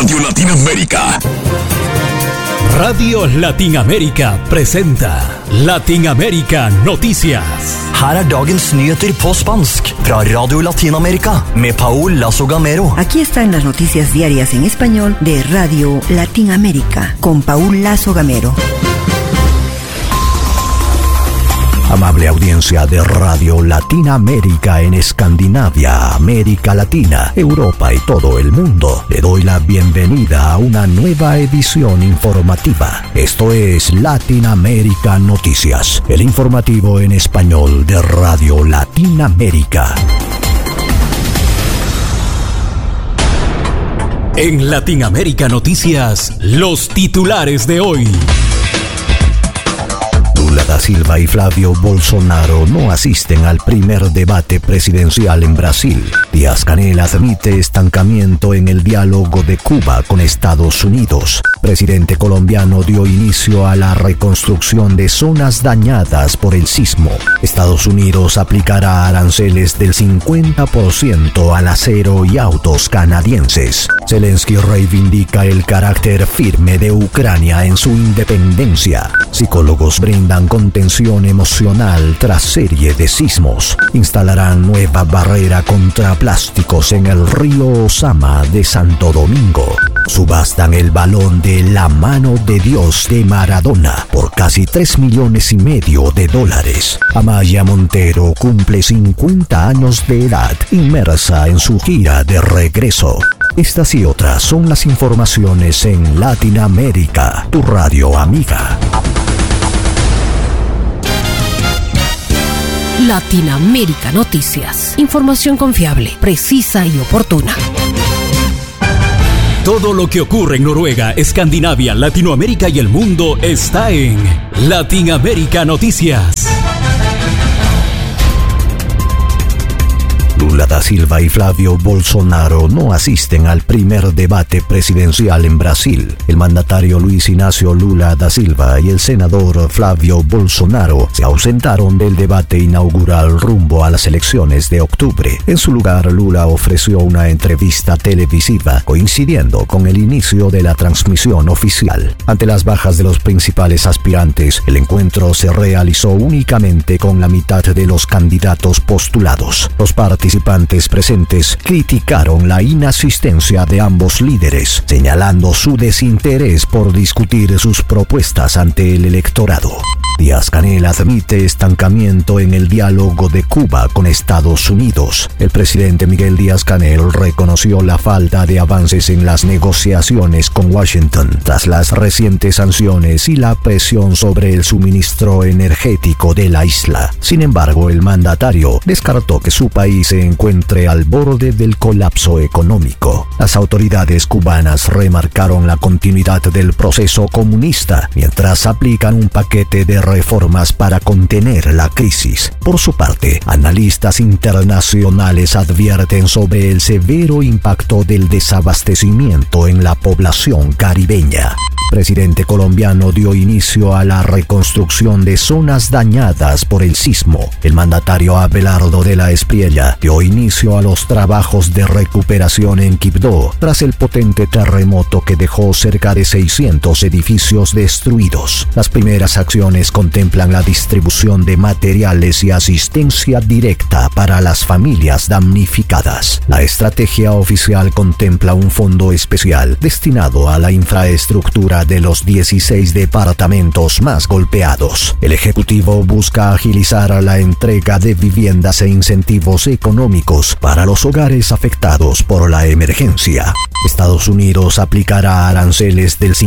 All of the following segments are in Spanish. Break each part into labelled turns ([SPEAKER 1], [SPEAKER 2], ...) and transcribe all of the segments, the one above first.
[SPEAKER 1] Radio Latinoamérica.
[SPEAKER 2] Radio Latinoamérica presenta Latinoamérica Noticias.
[SPEAKER 3] Her er dagens nyheter på spansk fra Radio Latinoamérica med Paul Lazo Gamero.
[SPEAKER 4] Aquí están las noticias diarias en español de Radio Latinoamérica con Paul Lazo Gamero.
[SPEAKER 5] Amable audiencia de Radio Latinoamérica en Escandinavia, América Latina, Europa y todo el mundo, le doy la bienvenida a una nueva edición informativa. Esto es Latinoamérica Noticias, el informativo en español de Radio Latinoamérica.
[SPEAKER 2] En Latinoamérica Noticias, los titulares de hoy.
[SPEAKER 5] Lula da Silva y Flavio Bolsonaro no asisten al primer debate presidencial en Brasil. Díaz-Canel admite estancamiento en el diálogo de Cuba con Estados Unidos. Presidente colombiano dio inicio a la reconstrucción de zonas dañadas por el sismo. Estados Unidos aplicará aranceles del 50% al acero y autos canadienses. Zelensky reivindica el carácter firme de Ucrania en su independencia. Psicólogos brindan contención emocional tras serie de sismos. Instalarán nueva barrera contra plásticos en el río Osama de Santo Domingo. Subastan el balón de la mano de Dios de Maradona por casi $3,5 millones. Amaya Montero cumple 50 años de edad, inmersa en su gira de regreso. Estas y otras son las informaciones en Latinoamérica, tu radio amiga.
[SPEAKER 6] Latinoamérica Noticias. Información confiable, precisa y oportuna.
[SPEAKER 2] Todo lo que ocurre en Noruega, Escandinavia, Latinoamérica y el mundo está en Latinoamérica Noticias.
[SPEAKER 5] Lula da Silva y Flavio Bolsonaro no asisten al primer debate presidencial en Brasil. El mandatario Luis Inácio Lula da Silva y el senador Flavio Bolsonaro se ausentaron del debate inaugural rumbo a las elecciones de octubre. En su lugar, Lula ofreció una entrevista televisiva coincidiendo con el inicio de la transmisión oficial. Ante las bajas de los principales aspirantes, el encuentro se realizó únicamente con la mitad de los candidatos postulados. Los participantes presentes criticaron la inasistencia de ambos líderes, señalando su desinterés por discutir sus propuestas ante el electorado. Díaz-Canel admite estancamiento en el diálogo de Cuba con Estados Unidos. El presidente Miguel Díaz-Canel reconoció la falta de avances en las negociaciones con Washington tras las recientes sanciones y la presión sobre el suministro energético de la isla. Sin embargo, el mandatario descartó que su país se encuentre al borde del colapso económico. Las autoridades cubanas remarcaron la continuidad del proceso comunista mientras aplican un paquete de reformas para contener la crisis. Por su parte, analistas internacionales advierten sobre el severo impacto del desabastecimiento en la población caribeña. El presidente colombiano dio inicio a la reconstrucción de zonas dañadas por el sismo. El mandatario Abelardo de la Espriella dio inicio a los trabajos de recuperación en Quibdó tras el potente terremoto que dejó cerca de 600 edificios destruidos. Las primeras acciones contemplan la distribución de materiales y asistencia directa para las familias damnificadas. La estrategia oficial contempla un fondo especial destinado a la infraestructura de los 16 departamentos más golpeados. El Ejecutivo busca agilizar la entrega de viviendas e incentivos económicos para los hogares afectados por la emergencia. Estados Unidos aplicará aranceles del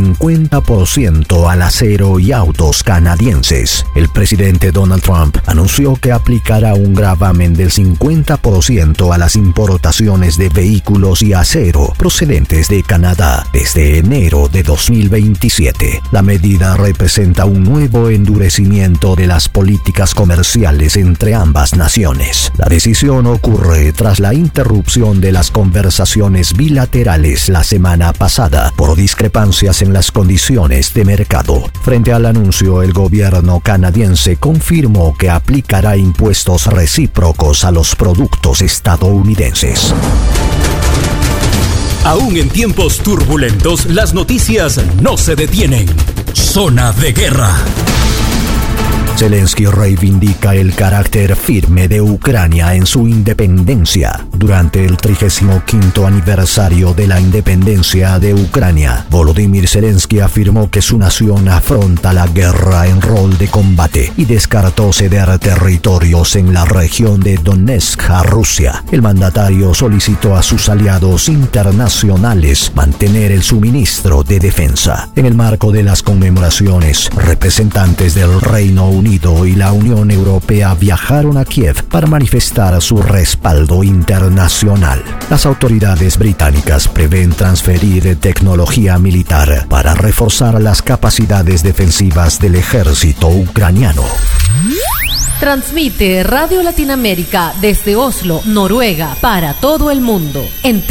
[SPEAKER 5] 50% al acero y autos canadienses. El presidente Donald Trump anunció que aplicará un gravamen del 50% a las importaciones de vehículos y acero procedentes de Canadá desde enero de 2027. La medida representa un nuevo endurecimiento de las políticas comerciales entre ambas naciones. La decisión ocurre tras la interrupción de las conversaciones bilaterales la semana pasada por discrepancias en las condiciones de mercado. Frente al anuncio, el gobierno canadiense confirmó que aplicará impuestos recíprocos a los productos estadounidenses.
[SPEAKER 2] Aún en tiempos turbulentos, las noticias no se detienen. Zona de guerra.
[SPEAKER 5] Zelensky reivindica el carácter firme de Ucrania en su independencia. Durante el 35º aniversario de la independencia de Ucrania, Volodymyr Zelensky afirmó que su nación afronta la guerra en rol de combate y descartó ceder territorios en la región de Donetsk a Rusia. El mandatario solicitó a sus aliados internacionales mantener el suministro de defensa. En el marco de las conmemoraciones, representantes del Reino Unido y la Unión Europea viajaron a Kiev para manifestar su respaldo internacional. Las autoridades británicas prevén transferir tecnología militar para reforzar las capacidades defensivas del ejército ucraniano.
[SPEAKER 6] Transmite Radio Latinoamérica desde Oslo, Noruega, para todo el mundo en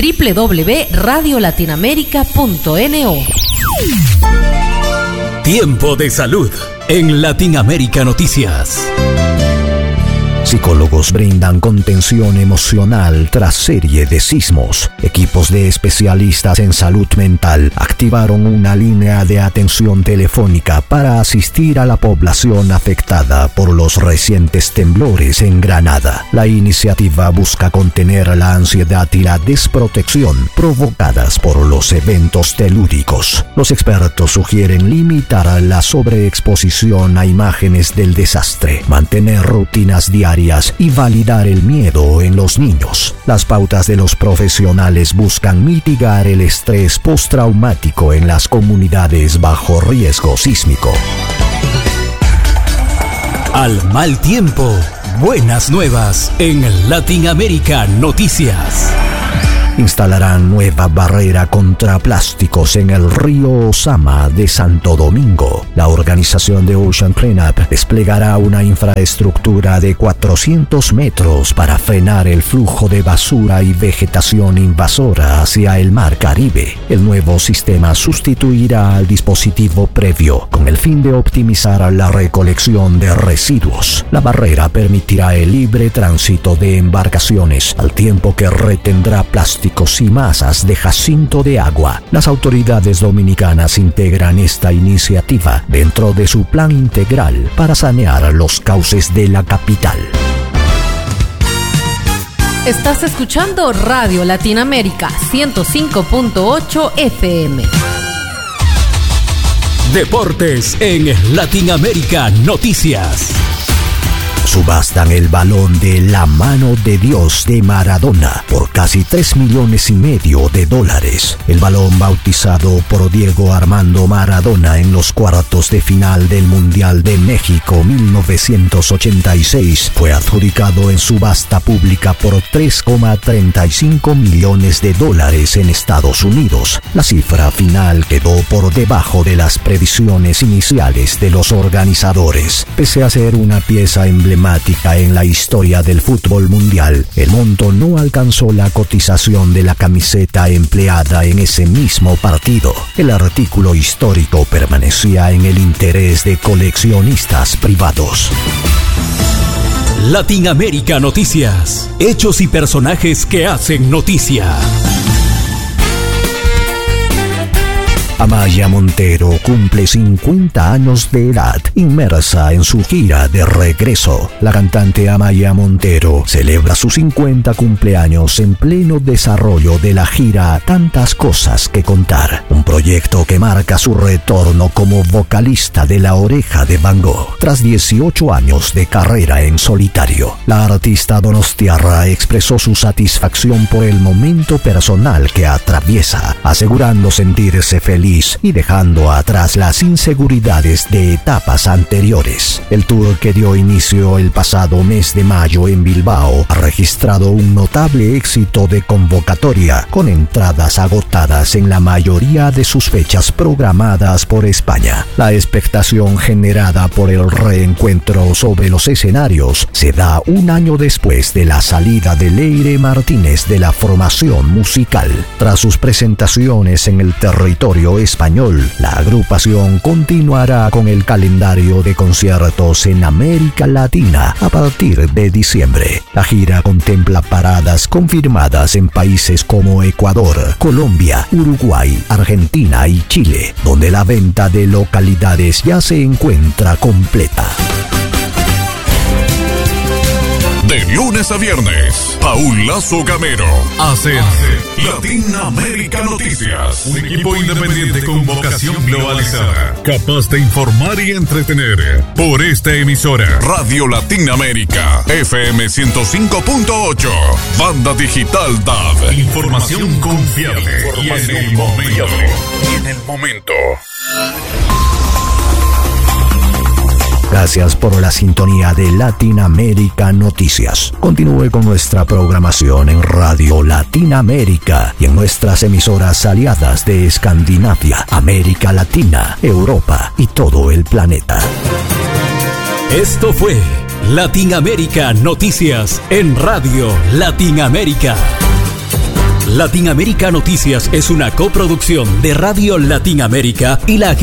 [SPEAKER 6] www.radiolatinoamerica.no.
[SPEAKER 2] Tiempo de salud en Latinoamérica Noticias.
[SPEAKER 5] Psicólogos brindan contención emocional tras serie de sismos. Equipos de especialistas en salud mental activaron una línea de atención telefónica para asistir a la población afectada por los recientes temblores en Granada. La iniciativa busca contener la ansiedad y la desprotección provocadas por los eventos telúricos. Los expertos sugieren limitar la sobreexposición a imágenes del desastre, mantener rutinas diarias y validar el miedo en los niños. Las pautas de los profesionales buscan mitigar el estrés postraumático en las comunidades bajo riesgo sísmico.
[SPEAKER 2] Al mal tiempo, buenas nuevas en Latinoamérica Noticias.
[SPEAKER 5] Instalarán nueva barrera contra plásticos en el río Osama de Santo Domingo. La organización de Ocean Cleanup desplegará una infraestructura de 400 metros para frenar el flujo de basura y vegetación invasora hacia el mar Caribe. El nuevo sistema sustituirá al dispositivo previo con el fin de optimizar la recolección de residuos. La barrera permitirá el libre tránsito de embarcaciones al tiempo que retendrá plásticos y masas de jacinto de agua. Las autoridades dominicanas integran esta iniciativa dentro de su plan integral para sanear los cauces de la capital.
[SPEAKER 6] Estás escuchando Radio Latinoamérica 105.8 FM.
[SPEAKER 2] Deportes en Latinoamérica Noticias.
[SPEAKER 5] Subastan el balón de la mano de Dios de Maradona por casi $3,5 millones de dólares. El balón, bautizado por Diego Armando Maradona en los cuartos de final del Mundial de México 1986, fue adjudicado en subasta pública por $3,35 millones en Estados Unidos. La cifra final quedó por debajo de las previsiones iniciales de los organizadores. Pese a ser una pieza emblemática en la historia del fútbol mundial, el monto no alcanzó la cotización de la camiseta empleada en ese mismo partido. El artículo histórico permanecía en el interés de coleccionistas privados.
[SPEAKER 2] Latinoamérica Noticias. Hechos y personajes que hacen noticia.
[SPEAKER 5] Amaya Montero cumple 50 años de edad, inmersa en su gira de regreso. La cantante Amaya Montero celebra sus 50 cumpleaños en pleno desarrollo de la gira Tantas Cosas que Contar, un proyecto que marca su retorno como vocalista de La Oreja de Van Gogh. Tras 18 años de carrera en solitario, la artista donostiarra expresó su satisfacción por el momento personal que atraviesa, asegurando sentirse feliz y dejando atrás las inseguridades de etapas anteriores. El tour, que dio inicio el pasado mes de mayo en Bilbao, ha registrado un notable éxito de convocatoria, con entradas agotadas en la mayoría de sus fechas programadas por España. La expectación generada por el reencuentro sobre los escenarios se da un año después de la salida de Leire Martínez de la formación musical. Tras sus presentaciones en el territorio español. La agrupación continuará con el calendario de conciertos en América Latina a partir de diciembre. La gira contempla paradas confirmadas en países como Ecuador, Colombia, Uruguay, Argentina y Chile, donde la venta de localidades ya se encuentra completa.
[SPEAKER 1] De lunes a viernes, Paul Lazo Gamero hace Latinoamérica Noticias. Un equipo independiente con vocación globalizada, capaz de informar y entretener. Por esta emisora, Radio Latinoamérica, FM 105.8, Banda Digital DAB. Información confiable y en el momento.
[SPEAKER 5] Gracias por la sintonía de Latinoamérica Noticias. Continúe con nuestra programación en Radio Latinoamérica y en nuestras emisoras aliadas de Escandinavia, América Latina, Europa y todo el planeta.
[SPEAKER 2] Esto fue Latinoamérica Noticias en Radio Latinoamérica. Latinoamérica Noticias es una coproducción de Radio Latinoamérica y la